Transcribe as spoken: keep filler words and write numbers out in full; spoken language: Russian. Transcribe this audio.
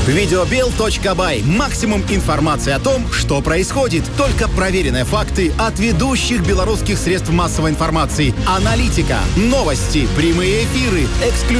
Видеобел точка бай. Максимум информации о том, что происходит. Только проверенные факты от ведущих белорусских средств массовой информации. Аналитика, новости, прямые эфиры, эксклюзивные